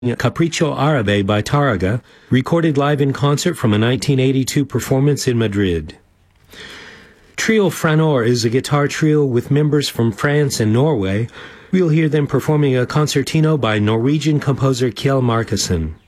Capriccio Árabe by Tárrega, recorded live in concert from a 1982 performance in Madrid. Trio Franor is a guitar trio with members from France and Norway. We'll hear them performing a concertino by Norwegian composer Kjell Markussen.